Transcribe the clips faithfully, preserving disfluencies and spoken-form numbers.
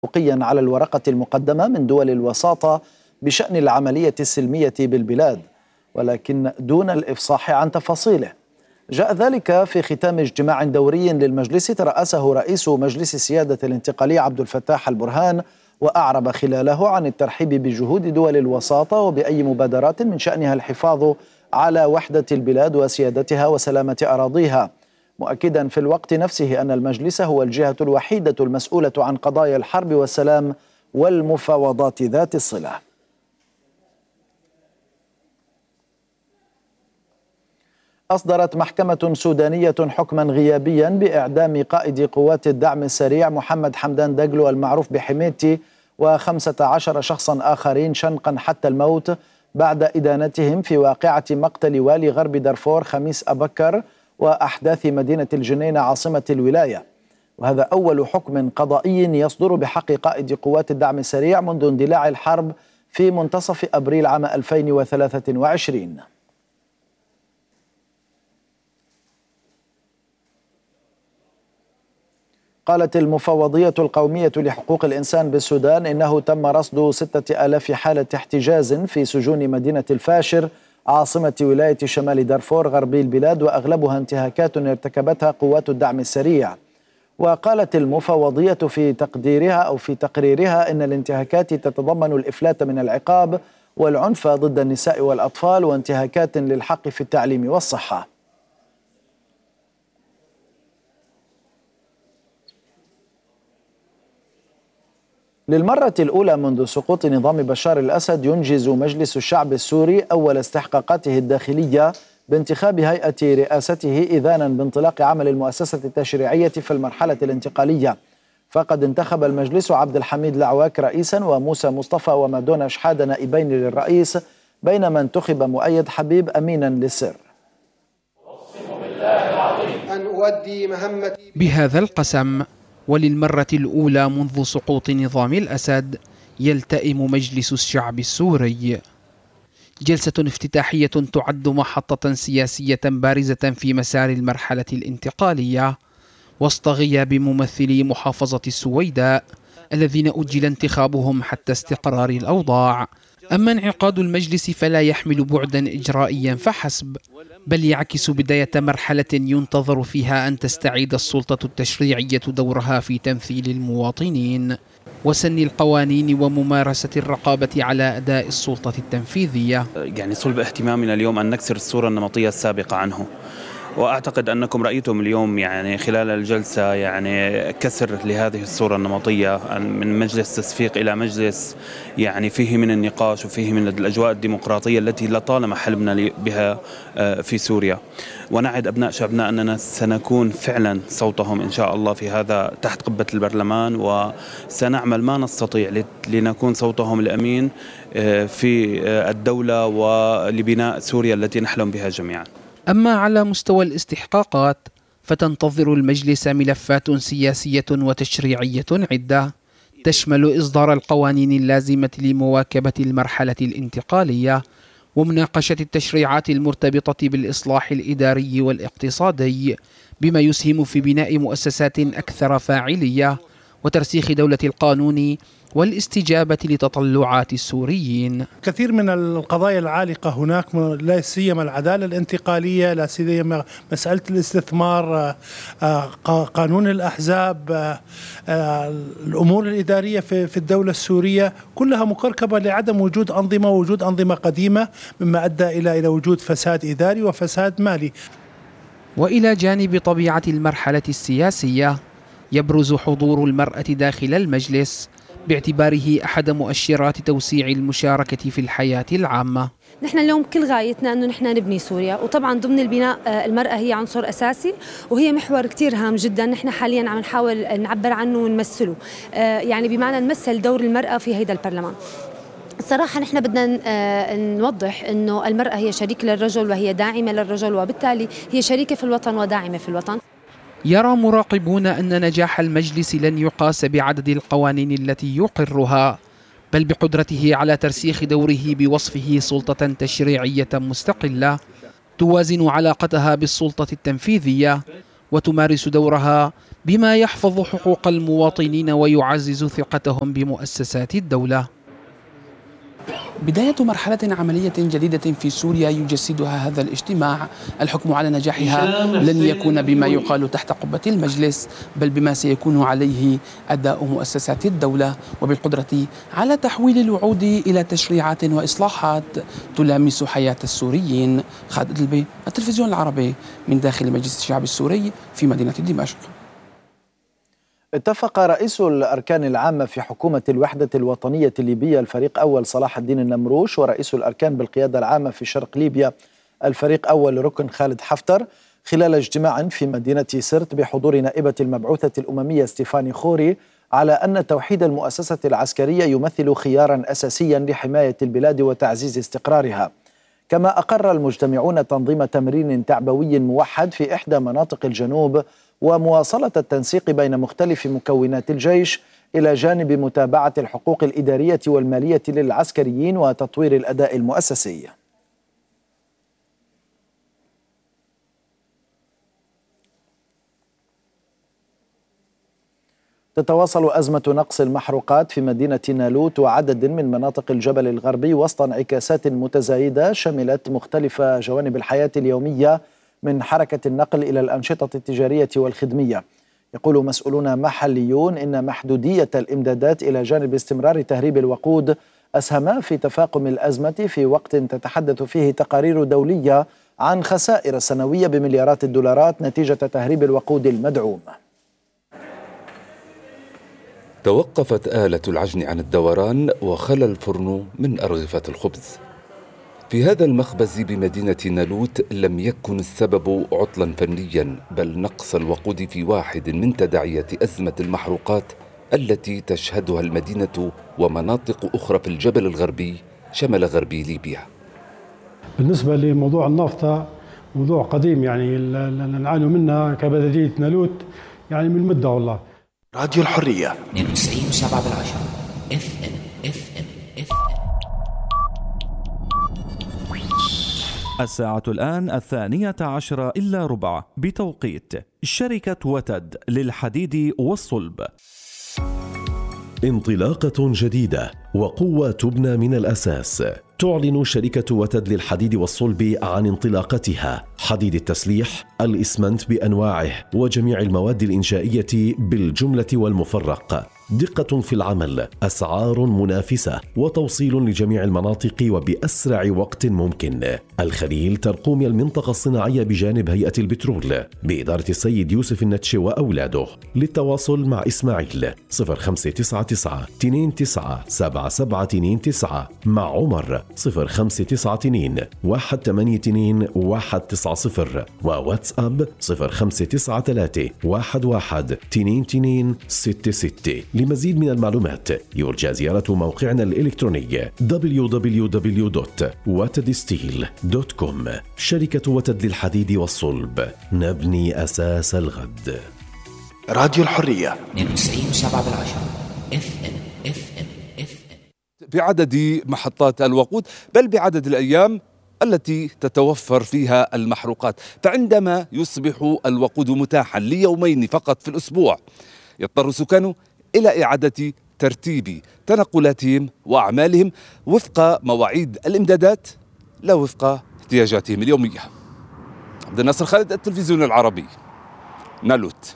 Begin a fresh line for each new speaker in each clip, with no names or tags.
حقوقيا على الورقة المقدمة من دول الوساطة بشأن العملية السلمية بالبلاد، ولكن دون الإفصاح عن تفاصيله. جاء ذلك في ختام اجتماع دوري للمجلس ترأسه رئيس مجلس السيادة الانتقالي عبد الفتاح البرهان، وأعرب خلاله عن الترحيب بجهود دول الوساطة وبأي مبادرات من شأنها الحفاظ على وحدة البلاد وسيادتها وسلامة أراضيها، مؤكدا في الوقت نفسه أن المجلس هو الجهة الوحيدة المسؤولة عن قضايا الحرب والسلام والمفاوضات ذات الصلة. أصدرت محكمة سودانية حكما غيابيا بإعدام قائد قوات الدعم السريع محمد حمدان داغلو المعروف بحميتي وخمسة عشر شخصا آخرين شنقا حتى الموت بعد إدانتهم في واقعة مقتل والي غرب دارفور خميس أبكر وأحداث مدينة الجنينة عاصمة الولاية. وهذا أول حكم قضائي يصدر بحق قائد قوات الدعم السريع منذ اندلاع الحرب في منتصف أبريل عام ألفين وثلاثة وعشرين. قالت المفوضية القومية لحقوق الإنسان بالسودان إنه تم رصد ستة آلاف حالة احتجاز في سجون مدينة الفاشر عاصمة ولاية شمال دارفور غربي البلاد، وأغلبها انتهاكات ارتكبتها قوات الدعم السريع. وقالت المفوضية في تقديرها أو في تقريرها إن الانتهاكات تتضمن الإفلات من العقاب والعنف ضد النساء والأطفال وانتهاكات للحق في التعليم والصحة. للمرة الأولى منذ سقوط نظام بشار الأسد ينجز مجلس الشعب السوري أول استحقاقاته الداخلية بانتخاب هيئة رئاسته إذانا بانطلاق عمل المؤسسة التشريعية في المرحلة الانتقالية. فقد انتخب المجلس عبد الحميد العواك رئيسا وموسى مصطفى ومادونا شحادة نائبين للرئيس، بينما انتخب مؤيد حبيب أمينا للسر.
أن أؤدي مهمتي
بهذا القسم وللمرة الأولى منذ سقوط نظام الأسد يلتئم مجلس الشعب السوري. جلسة افتتاحية تعد محطة سياسية بارزة في مسار المرحلة الانتقالية وسط غياب ممثلي محافظة السويداء الذين أجل انتخابهم حتى استقرار الأوضاع. أما انعقاد المجلس فلا يحمل بعدا إجرائيا فحسب، بل يعكس بداية مرحلة ينتظر فيها أن تستعيد السلطة التشريعية دورها في تمثيل المواطنين وسن القوانين وممارسة الرقابة على أداء السلطة التنفيذية.
يعني صلب اهتمامنا اليوم أن نكسر الصورة النمطية السابقة عنه، وأعتقد أنكم رأيتم اليوم يعني خلال الجلسة يعني كسر لهذه الصورة النمطية من مجلس تصفيق إلى مجلس يعني فيه من النقاش وفيه من الأجواء الديمقراطية التي لطالما حلمنا بها في سوريا. ونعد أبناء شعبنا أننا سنكون فعلا صوتهم إن شاء الله في هذا تحت قبة البرلمان، وسنعمل ما نستطيع لنكون صوتهم الأمين في الدولة ولبناء سوريا التي نحلم بها جميعا.
أما على مستوى الاستحقاقات فتنتظر المجلس ملفات سياسية وتشريعية عدة تشمل إصدار القوانين اللازمة لمواكبة المرحلة الانتقالية ومناقشة التشريعات المرتبطة بالإصلاح الإداري والاقتصادي بما يسهم في بناء مؤسسات أكثر فاعلية وترسيخ دولة القانون والاستجابة لتطلعات السوريين.
كثير من القضايا العالقة هناك، لا سيما العدالة الانتقالية، لا سيما مسألة الاستثمار، قانون الأحزاب، الأمور الإدارية في الدولة السورية، كلها مكركبة لعدم وجود أنظمة ووجود أنظمة قديمة، مما أدى إلى إلى وجود فساد إداري وفساد مالي.
وإلى جانب طبيعة المرحلة السياسية يبرز حضور المرأة داخل المجلس باعتباره أحد مؤشرات توسيع المشاركة في الحياة العامة.
نحن اليوم كل غايتنا أنه نحن نبني سوريا، وطبعا ضمن البناء المرأة هي عنصر أساسي وهي محور كتير هام جدا. نحن حاليا عم نحاول نعبر عنه ونمثله، يعني بمعنى نمثل دور المرأة في هيدا البرلمان. الصراحة نحن بدنا نوضح أنه المرأة هي شريك للرجل وهي داعمة للرجل، وبالتالي هي شريكة في الوطن وداعمة في الوطن.
يرى مراقبون أن نجاح المجلس لن يقاس بعدد القوانين التي يقرها، بل بقدرته على ترسيخ دوره بوصفه سلطة تشريعية مستقلة توازن علاقتها بالسلطة التنفيذية وتمارس دورها بما يحفظ حقوق المواطنين ويعزز ثقتهم بمؤسسات الدولة. بداية مرحلة عملية جديدة في سوريا يجسدها هذا الاجتماع. الحكم على نجاحها لن يكون بما يقال تحت قبة المجلس، بل بما سيكون عليه أداء مؤسسات الدولة، وبالقدرة على تحويل الوعود إلى تشريعات وإصلاحات تلامس حياة السوريين. خالد البي، التلفزيون العربي، من داخل مجلس الشعب السوري في مدينة دمشق.
اتفق رئيس الأركان العامة في حكومة الوحدة الوطنية الليبية الفريق أول صلاح الدين النمروش ورئيس الأركان بالقيادة العامة في شرق ليبيا الفريق أول ركن خالد حفتر خلال اجتماع في مدينة سرت بحضور نائبة المبعوثة الأممية ستيفاني خوري على أن توحيد المؤسسة العسكرية يمثل خيارا أساسيا لحماية البلاد وتعزيز استقرارها. كما أقر المجتمعون تنظيم تمرين تعبوي موحد في إحدى مناطق الجنوب ومواصلة التنسيق بين مختلف مكونات الجيش إلى جانب متابعة الحقوق الإدارية والمالية للعسكريين وتطوير الأداء المؤسسي. تتواصل أزمة نقص المحروقات في مدينة نالوت وعدد من مناطق الجبل الغربي وسط انعكاسات متزايدة شملت مختلف جوانب الحياة اليومية من حركة النقل إلى الأنشطة التجارية والخدمية. يقول مسؤولون محليون إن محدودية الإمدادات إلى جانب استمرار تهريب الوقود أسهما في تفاقم الأزمة في وقت تتحدث فيه تقارير دولية عن خسائر سنوية بمليارات الدولارات نتيجة تهريب الوقود المدعوم.
توقفت آلة العجن عن الدوران وخلى الفرن من أرغفة الخبز. في هذا المخبز بمدينة نالوت لم يكن السبب عطلا فنيا، بل نقص الوقود في واحد من تداعيات أزمة المحروقات التي تشهدها المدينة ومناطق أخرى في الجبل الغربي شمال غربي ليبيا.
بالنسبة لموضوع النفط موضوع قديم، يعني نعاني منها كبلدية نالوت يعني من مدة والله.
راديو الحرية
اثنين وتسعين وسبعة بالعشرة اف ام اف ام اف ام.
الساعة الآن الثانية عشرة إلا ربع بتوقيت شركة وتد للحديد والصلب.
انطلاقة جديدة وقوة تبنى من الأساس. تعلن شركة وتد للحديد والصلب عن انطلاقتها حديد التسليح، الإسمنت بأنواعه وجميع المواد الإنشائية بالجملة والمفرق. دقة في العمل، أسعار منافسة، وتوصيل لجميع المناطق وبأسرع وقت ممكن. الخليل ترقوم المنطقة الصناعية بجانب هيئة البترول بإدارة السيد يوسف النتشي وأولاده. للتواصل مع إسماعيل صفر خمسة تسعة تسعة اثنين تسعة سبعة سبعة اثنين تسعة، مع عمر صفر خمسة تسعة اثنين واحد ثمانية اثنين واحد تسعة صفر، وواتساب صفر خمسة تسعة ثلاثة واحد واحد اثنين اثنين ستة ستة. لمزيد من المعلومات يرجى زيارة موقعنا الإلكتروني دبليو دبليو دبليو دوت وتد ستيل دوت كوم. شركة وتد للحديد والصلب، نبني أساس الغد.
راديو الحرية
اثنين وتسعين وسبعة بالعشرة اف ام اف ام اف ام.
بعدد محطات الوقود، بل بعدد الأيام التي تتوفر فيها المحروقات. فعندما يصبح الوقود متاحا ليومين فقط في الأسبوع، يضطر سكانه إلى إعادة ترتيب تنقلاتهم وأعمالهم وفق مواعيد الإمدادات لا وفق احتياجاتهم اليومية. عبد الناصر خالد، التلفزيون العربي، نالوت.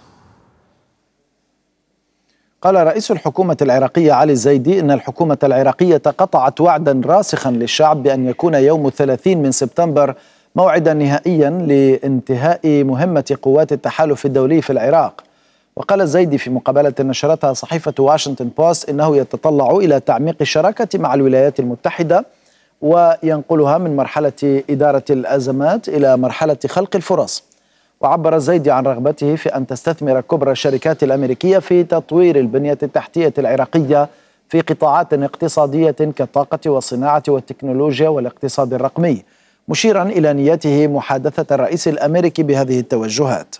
قال رئيس الحكومة العراقية علي الزيدي إن الحكومة العراقية قطعت وعدا راسخا للشعب بأن يكون يوم الثلاثين من سبتمبر موعدا نهائيا لانتهاء مهمة قوات التحالف الدولي في العراق. وقال الزيدي في مقابلة نشرتها صحيفة واشنطن بوست إنه يتطلع إلى تعميق الشراكة مع الولايات المتحدة وينقلها من مرحلة إدارة الأزمات إلى مرحلة خلق الفرص. وعبر الزيدي عن رغبته في أن تستثمر كبرى الشركات الأمريكية في تطوير البنية التحتية العراقية في قطاعات اقتصادية كالطاقة والصناعة والتكنولوجيا والاقتصاد الرقمي، مشيرا إلى نيته محادثة الرئيس الأمريكي بهذه التوجهات.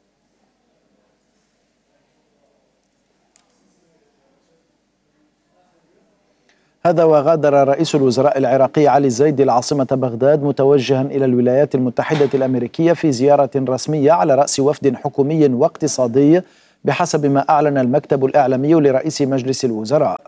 هذا وغادر رئيس الوزراء العراقي علي الزيدي العاصمة بغداد متوجها إلى الولايات المتحدة الأمريكية في زيارة رسمية على رأس وفد حكومي واقتصادي بحسب ما أعلن المكتب الإعلامي لرئيس مجلس الوزراء.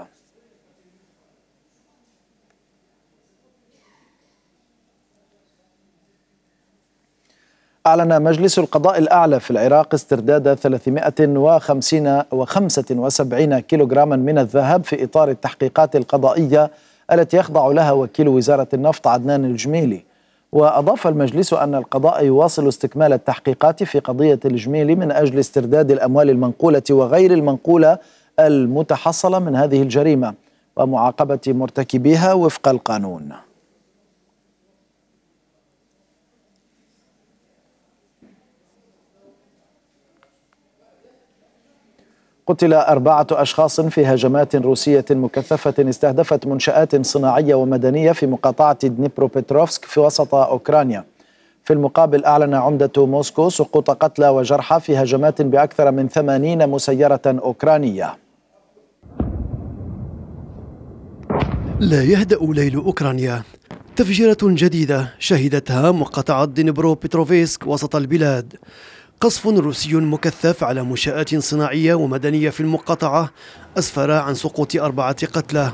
أعلن مجلس القضاء الأعلى في العراق استرداد ثلاثمائة وخمسة وسبعين كيلوغراما من الذهب في إطار التحقيقات القضائية التي يخضع لها وكيل وزارة النفط عدنان الجميلي. وأضاف المجلس أن القضاء يواصل استكمال التحقيقات في قضية الجميلي من أجل استرداد الأموال المنقولة وغير المنقولة المتحصلة من هذه الجريمة ومعاقبة مرتكبيها وفق القانون. قتل أربعة أشخاص في هجمات روسية مكثفة استهدفت منشآت صناعية ومدنية في مقاطعة دنيبروبيتروفسك في وسط أوكرانيا. في المقابل أعلن عمدة موسكو سقوط قتلى وجرحى في هجمات بأكثر من ثمانين مسيرة أوكرانية.
لا يهدأ ليل أوكرانيا. تفجيرة جديدة شهدتها مقاطعة دنيبروبيتروفسك وسط البلاد. قصف روسي مكثف على منشآت صناعية ومدنية في المقاطعة أسفر عن سقوط أربعة قتلى.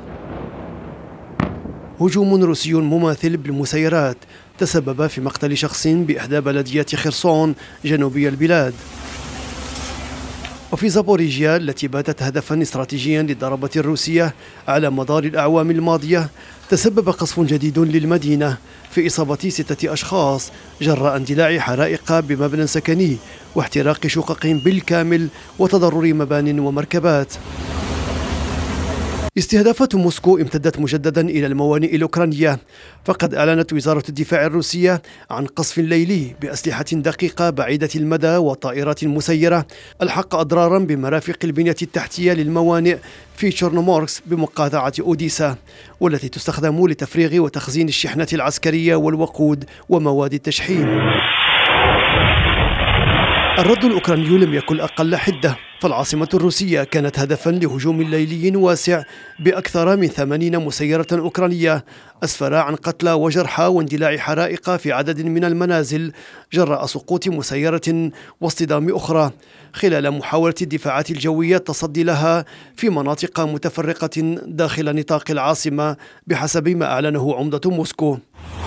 هجوم روسي مماثل بالمسيرات تسبب في مقتل شخص بإحدى بلديات خرسون جنوبي البلاد. وفي زابوريجيا التي باتت هدفا استراتيجيا للضربة الروسية على مدار الأعوام الماضية تسبب قصف جديد للمدينة في إصابة ستة أشخاص جراء اندلاع حرائق بمبنى سكني واحتراق شقق بالكامل وتضرر مبان ومركبات. استهدافات موسكو امتدت مجددا إلى الموانئ الأوكرانية، فقد أعلنت وزارة الدفاع الروسية عن قصف ليلي بأسلحة دقيقة بعيدة المدى وطائرات مسيرة ألحق أضرارا بمرافق البنية التحتية للموانئ في تشورنومورسك بمقاطعة أوديسا، والتي تستخدم لتفريغ وتخزين الشحنة العسكرية والوقود ومواد التشحيم. الرد الأوكراني لم يكن أقل حدة، فالعاصمة الروسية كانت هدفا لهجوم ليلي واسع بأكثر من ثمانين مسيرة أوكرانية أسفر عن قتلى وجرحى واندلاع حرائق في عدد من المنازل جراء سقوط مسيرة واصطدام أخرى خلال محاولة الدفاعات الجوية التصدي لها في مناطق متفرقة داخل نطاق العاصمة بحسب ما أعلنه عمدة موسكو.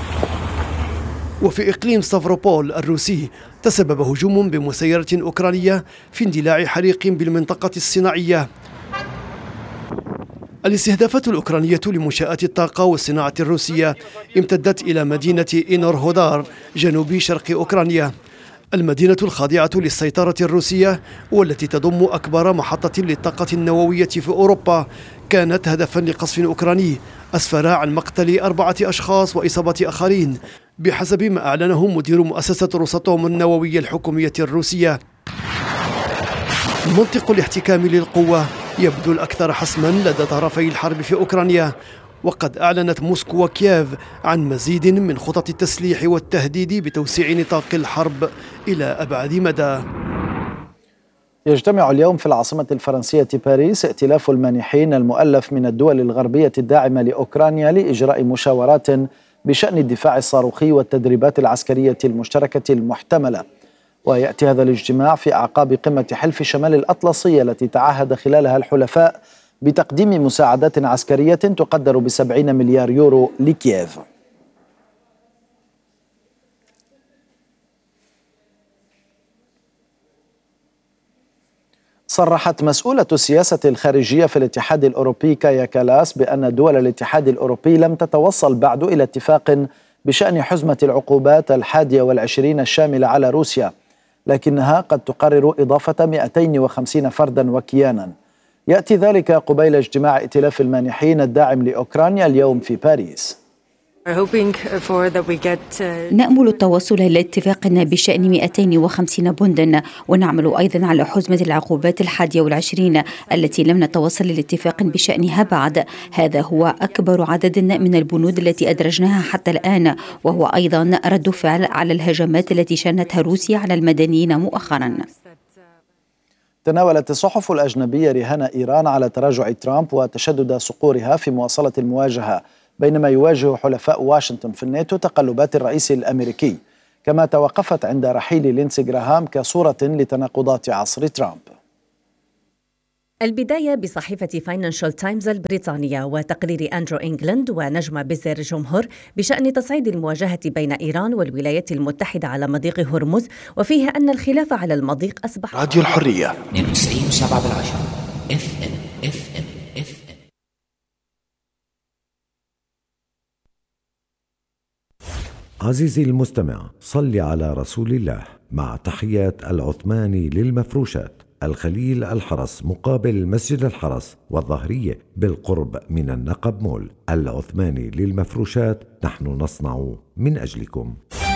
وفي إقليم ستافروبول الروسي تسبب هجوم بمسيرة أوكرانية في اندلاع حريق بالمنطقة الصناعية. الاستهدافات الأوكرانية لمنشآت الطاقة والصناعة الروسية امتدت إلى مدينة إنورهودار جنوب شرق أوكرانيا، المدينة الخاضعة للسيطرة الروسية والتي تضم أكبر محطة للطاقة النووية في أوروبا. كانت هدفا لقصف أوكراني أسفر عن مقتل أربعة أشخاص وإصابة آخرين بحسب ما أعلنه مدير مؤسسة روساتوم النووية الحكومية الروسية. منطق الاحتكام للقوة يبدو الأكثر حسما لدى طرفي الحرب في أوكرانيا، وقد أعلنت موسكو وكييف عن مزيد من خطط التسليح والتهديد بتوسيع نطاق الحرب إلى أبعد مدى.
يجتمع اليوم في العاصمة الفرنسية باريس ائتلاف المانحين المؤلف من الدول الغربية الداعمة لأوكرانيا لإجراء مشاورات بشأن الدفاع الصاروخي والتدريبات العسكرية المشتركة المحتملة. ويأتي هذا الاجتماع في أعقاب قمة حلف شمال الأطلسية التي تعهد خلالها الحلفاء بتقديم مساعدات عسكرية تقدر بسبعين مليار يورو لكييف. صرحت مسؤولة السياسة الخارجية في الاتحاد الأوروبي كايا كالاس بأن دول الاتحاد الأوروبي لم تتوصل بعد إلى اتفاق بشأن حزمة العقوبات الحادية والعشرين الشاملة على روسيا، لكنها قد تقرر إضافة مئتين وخمسين فردا وكيانا. يأتي ذلك قبيل اجتماع ائتلاف المانحين الداعم لأوكرانيا اليوم في باريس.
نأمل التوصل إلى اتفاق بشأن مئتين وخمسين بندا، ونعمل أيضا على حزمة العقوبات الحادية والعشرين التي لم نتوصل لاتفاق بشأنها بعد. هذا هو أكبر عدد من البنود التي أدرجناها حتى الآن، وهو أيضا رد فعل على الهجمات التي شنتها روسيا على المدنيين مؤخرا.
تناولت الصحف الأجنبية رهان إيران على تراجع ترامب وتشدد صقورها في مواصلة المواجهة، بينما يواجه حلفاء واشنطن في الناتو تقلبات الرئيس الأمريكي، كما توقفت عند رحيل لينسي غراهام كصورة لتناقضات عصر ترامب.
البداية بصحيفة فاينانشال تايمز البريطانية وتقرير أندرو إنجلاند ونجمة بزر جمهور بشأن تصعيد المواجهة بين إيران والولايات المتحدة على مضيق هرمز، وفيها أن الخلاف على المضيق أصبح
راديو الحرية اثنين وتسعين فاصلة سبعة بالعشرة اف ام اف ام اف ام.
عزيزي المستمع، صل على رسول الله. مع تحيات العثماني للمفروشات، الخليل الحرس مقابل مسجد الحرس والظهرية بالقرب من النقب مول. العثماني للمفروشات، نحن نصنع من أجلكم.